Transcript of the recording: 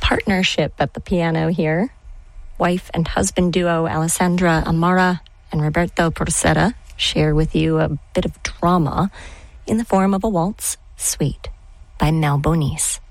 partnership at the piano here. Wife and husband duo Alessandra Amara and Roberto Porcetta share with you a bit of drama in the form of a waltz, Sweet, by Mel Bonis.